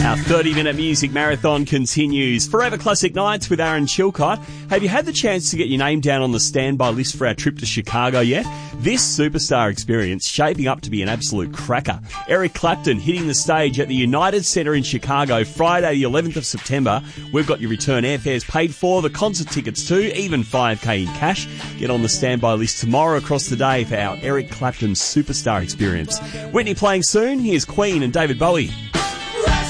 Our 30-minute music marathon continues. Forever Classic Nights with Aaron Chilcott. Have you had the chance to get your name down on the standby list for our trip to Chicago yet? This superstar experience shaping up to be an absolute cracker. Eric Clapton hitting the stage at the United Center in Chicago Friday the 11th of September. We've got your return airfares paid for, the concert tickets too, even $5,000 in cash. Get on the standby list tomorrow across the day for our Eric Clapton superstar experience. Whitney playing soon. Here's Queen and David Bowie.